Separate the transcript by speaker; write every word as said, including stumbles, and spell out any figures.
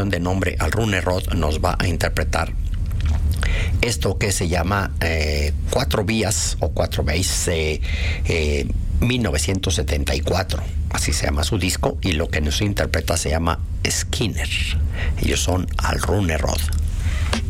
Speaker 1: de nombre Al Runeroth nos va a interpretar esto que se llama eh, Cuatro Vías o Cuatro Bass, eh, eh, mil novecientos setenta y cuatro, así se llama su disco, y lo que nos interpreta se llama Skinner. Ellos son Al Runeroth.